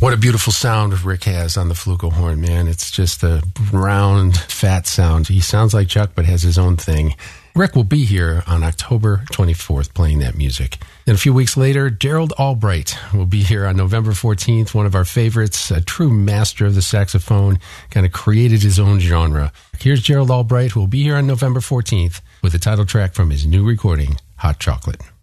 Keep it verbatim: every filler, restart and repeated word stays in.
What a beautiful sound Rick has on the flugelhorn, man. It's just a round, fat sound. He sounds like Chuck, but has his own thing. Rick will be here on October twenty-fourth playing that music. Then a few weeks later, Gerald Albright will be here on November fourteenth, one of our favorites, a true master of the saxophone, kind of created his own genre. Here's Gerald Albright, who will be here on November fourteenth with the title track from his new recording, Hot Chocolate.